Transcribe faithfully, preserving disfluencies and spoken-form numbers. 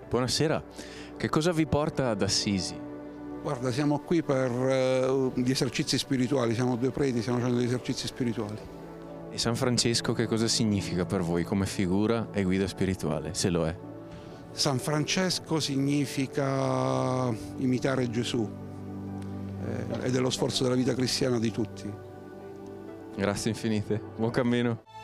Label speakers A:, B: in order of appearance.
A: Buonasera, che cosa vi porta ad Assisi?
B: Guarda, siamo qui per uh, gli esercizi spirituali, siamo due preti, stiamo facendo degli esercizi spirituali.
A: E San Francesco che cosa significa per voi come figura e guida spirituale, se lo è?
B: San Francesco significa imitare Gesù eh, ed è lo sforzo della vita cristiana di tutti.
A: Grazie infinite, buon cammino.